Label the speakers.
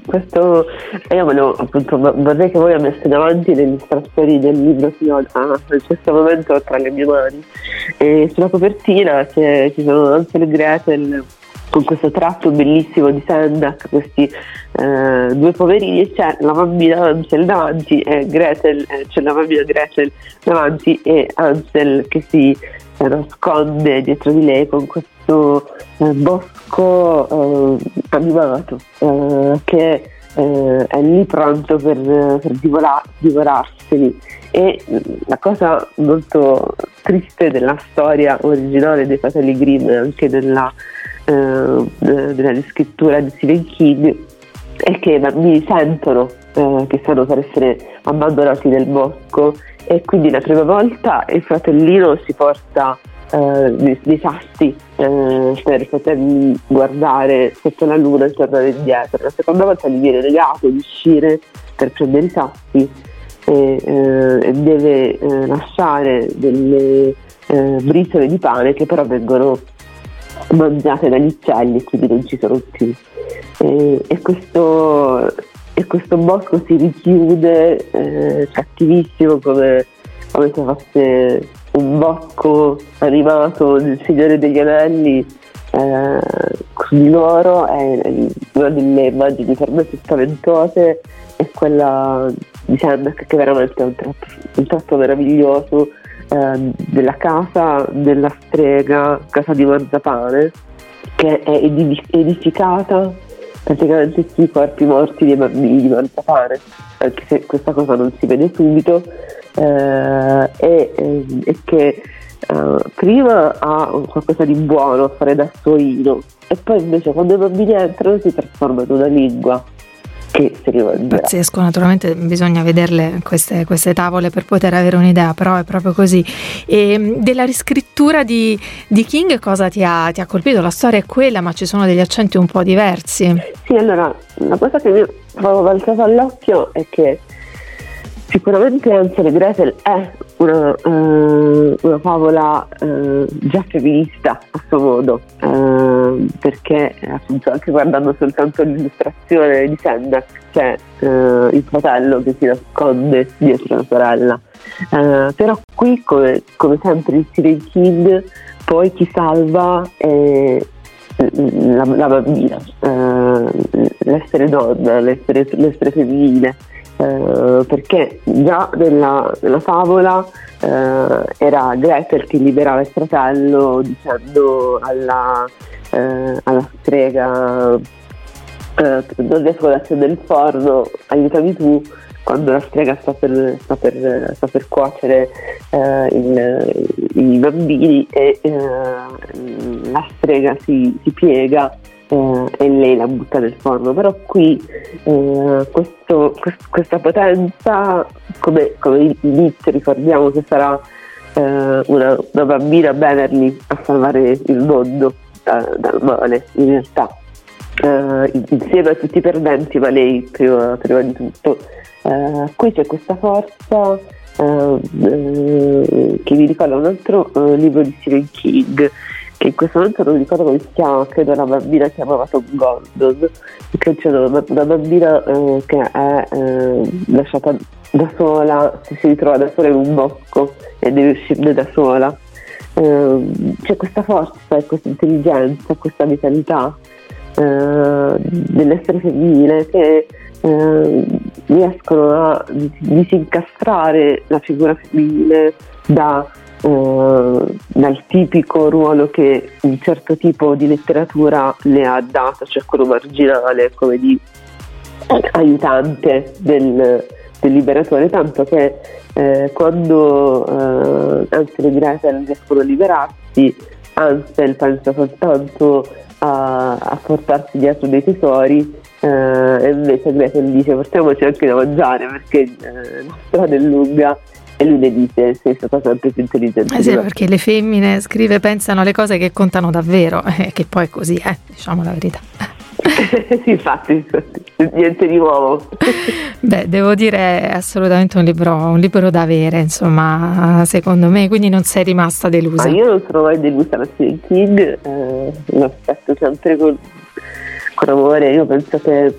Speaker 1: questo io appunto vorrei che voi aveste davanti le illustrazioni del libro che ho in questo momento tra le mie mani, e sulla copertina ci sono Hansel e Gretel con questo tratto bellissimo di Sendak, questi due poverini, e c'è la bambina Hansel davanti e Gretel, c'è la bambina Gretel davanti e Hansel che si nasconde dietro di lei con questo bosco animato che è lì pronto per divorarseli. E la cosa molto triste della storia originale dei Fratelli Grimm, anche della riscrittura di Stephen King, è che i bambini sentono che stanno per essere abbandonati nel bosco, e quindi la prima volta il fratellino si porta dei sassi per poterli guardare sotto la luna e tornare indietro. La seconda volta gli viene negato di uscire per prendere i sassi e deve lasciare delle briciole di pane che però vengono mangiate dagli uccelli, quindi non ci sono più. E questo bosco si richiude cattivissimo, come se fosse un bosco animato del Signore degli Anelli. Di loro è una delle immagini per me più spaventose, è quella di Sendak, che veramente è un tratto meraviglioso della casa della strega, casa di Marzapane, che è edificata praticamente sui corpi morti dei bambini di Marzapane, anche se questa cosa non si vede subito, e che prima ha qualcosa di buono a fare da sassolino, e poi invece quando i bambini entrano si trasforma in una lingua che si rivolgerà.
Speaker 2: Pazzesco, naturalmente bisogna vederle queste tavole per poter avere un'idea, però è proprio così. E della riscrittura di King cosa ti ha colpito? La storia è quella, ma ci sono degli accenti un po' diversi.
Speaker 1: Sì, allora la cosa che mi avevo balzato all'occhio è che sicuramente Hansel e Gretel è una favola già femminista a suo modo, perché appunto anche guardando soltanto l'illustrazione di Sendak c'è il fratello che si nasconde dietro la sorella, però qui come sempre in Stephen King poi chi salva è la bambina, l'essere donna, l'essere femminile. Perché già nella favola era Gretel che liberava il fratello dicendo alla strega non riesco ad accendere il forno, aiutami tu, quando la strega sta per cuocere i bambini, e la strega si piega e lei la butta nel forno. Però qui questa potenza, come inizio ricordiamo che sarà una bambina Beverly a salvare il mondo dal male, in realtà insieme a tutti i perdenti, ma lei prima di tutto. Qui c'è questa forza che mi ricorda un altro libro di Stephen King, che in questo momento non ricordo come si chiama, credo la bambina che chiamava Tom Gordon, che c'è una bambina che è lasciata da sola, si ritrova da sola in un bosco e deve uscirne da sola. C'è questa forza e questa intelligenza, questa vitalità dell'essere femminile che riescono a disincastrare la figura femminile dal tipico ruolo che un certo tipo di letteratura le ha dato, cioè quello marginale, come di aiutante del liberatore, tanto che quando Hansel e Gretel riescono a liberarsi, Hansel pensa soltanto a portarsi dietro dei tesori, e invece Gretel dice portiamoci anche da mangiare perché la strada è lunga, e lui le dice sei stata sempre più intelligente.
Speaker 2: Sì, perché le femmine, scrive, pensano alle cose che contano davvero, che poi è così, diciamo la verità.
Speaker 1: Sì, infatti, niente di nuovo.
Speaker 2: Beh, devo dire è assolutamente un libro da avere, insomma, secondo me, quindi non sei rimasta delusa.
Speaker 1: Ma io non sono mai delusa da Stephen King, lo aspetto sempre con amore. Io penso che